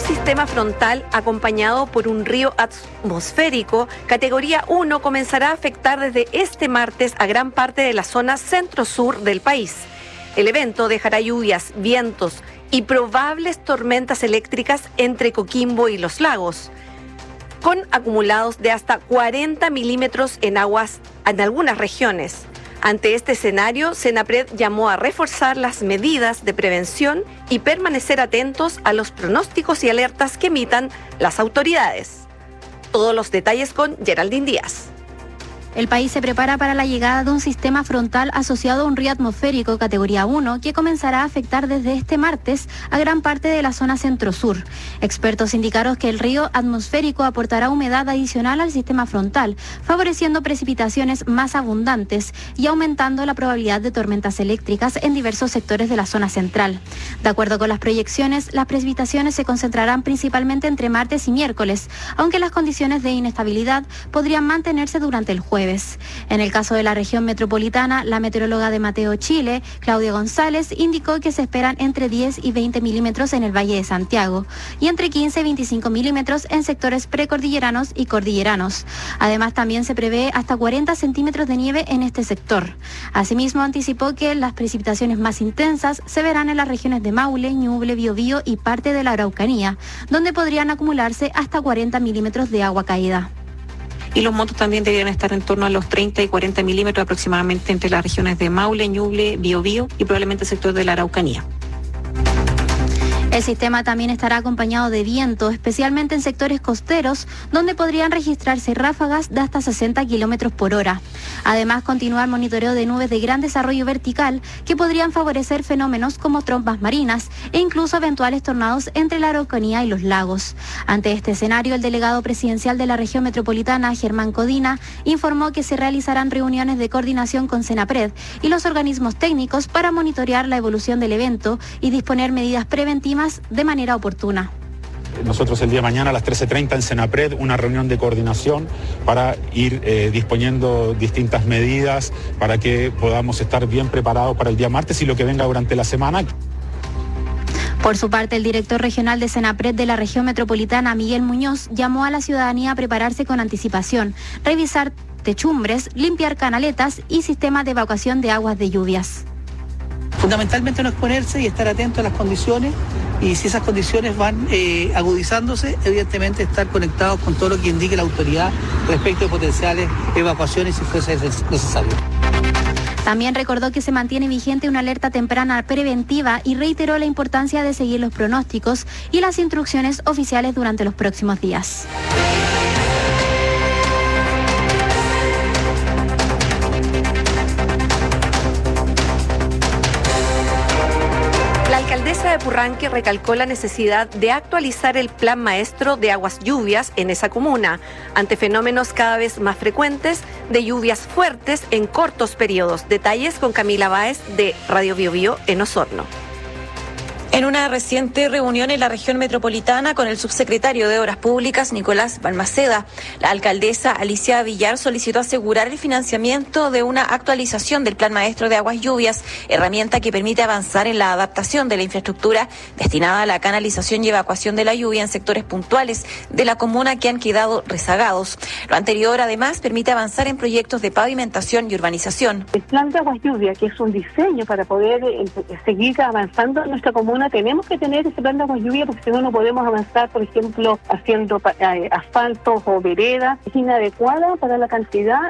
sistema frontal acompañado por un río atmosférico categoría 1 comenzará a afectar desde este martes a gran parte de la zona centro-sur del país. El evento dejará lluvias, vientos y probables tormentas eléctricas entre Coquimbo y Los Lagos, con acumulados de hasta 40 milímetros en aguas en algunas regiones. Ante este escenario, Senapred llamó a reforzar las medidas de prevención y permanecer atentos a los pronósticos y alertas que emitan las autoridades. Todos los detalles con Geraldine Díaz. El país se prepara para la llegada de un sistema frontal asociado a un río atmosférico categoría 1 que comenzará a afectar desde este martes a gran parte de la zona centro-sur. Expertos indicaron que el río atmosférico aportará humedad adicional al sistema frontal, favoreciendo precipitaciones más abundantes y aumentando la probabilidad de tormentas eléctricas en diversos sectores de la zona central. De acuerdo con las proyecciones, las precipitaciones se concentrarán principalmente entre martes y miércoles, aunque las condiciones de inestabilidad podrían mantenerse durante el jueves. En el caso de la región metropolitana, la meteoróloga de Mateo Chile, Claudia González, indicó que se esperan entre 10 y 20 milímetros en el Valle de Santiago y entre 15 y 25 milímetros en sectores precordilleranos y cordilleranos. Además, también se prevé hasta 40 centímetros de nieve en este sector. Asimismo, anticipó que las precipitaciones más intensas se verán en las regiones de Maule, Ñuble, Biobío y parte de la Araucanía, donde podrían acumularse hasta 40 milímetros de agua caída. Y los montos también deberían estar en torno a los 30 y 40 milímetros aproximadamente entre las regiones de Maule, Ñuble, Biobío y probablemente el sector de la Araucanía. El sistema también estará acompañado de viento, especialmente en sectores costeros, donde podrían registrarse ráfagas de hasta 60 kilómetros por hora. Además, continúa el monitoreo de nubes de gran desarrollo vertical que podrían favorecer fenómenos como trompas marinas e incluso eventuales tornados entre la Araucanía y los lagos. Ante este escenario, el delegado presidencial de la región metropolitana, Germán Codina, informó que se realizarán reuniones de coordinación con Senapred y los organismos técnicos para monitorear la evolución del evento y disponer medidas preventivas de manera oportuna. Nosotros el día de mañana a las 13:30 en Senapred una reunión de coordinación para ir disponiendo distintas medidas para que podamos estar bien preparados para el día martes y lo que venga durante la semana. Por su parte, el director regional de Senapred de la región metropolitana, Miguel Muñoz, llamó a la ciudadanía a prepararse con anticipación, revisar techumbres, limpiar canaletas y sistemas de evacuación de aguas de lluvias. Fundamentalmente no exponerse y estar atento a las condiciones, y si esas condiciones van agudizándose, evidentemente estar conectados con todo lo que indique la autoridad respecto de potenciales evacuaciones si fuese necesario. También recordó que se mantiene vigente una alerta temprana preventiva y reiteró la importancia de seguir los pronósticos y las instrucciones oficiales durante los próximos días. La alcaldesa de Purranque recalcó la necesidad de actualizar el plan maestro de aguas lluvias en esa comuna, ante fenómenos cada vez más frecuentes de lluvias fuertes en cortos periodos. Detalles con Camila Báez de Radio Biobío en Osorno. En una reciente reunión en la región metropolitana con el subsecretario de Obras Públicas, Nicolás Balmaceda, la alcaldesa Alicia Villar solicitó asegurar el financiamiento de una actualización del Plan Maestro de Aguas Lluvias, herramienta que permite avanzar en la adaptación de la infraestructura destinada a la canalización y evacuación de la lluvia en sectores puntuales de la comuna que han quedado rezagados. Lo anterior, además, permite avanzar en proyectos de pavimentación y urbanización. El Plan de Aguas Lluvias, que es un diseño para poder seguir avanzando en nuestra comuna, tenemos que tener ese plan de aguas lluvia porque si no, no podemos avanzar, por ejemplo, haciendo asfaltos o veredas. Es inadecuada para la cantidad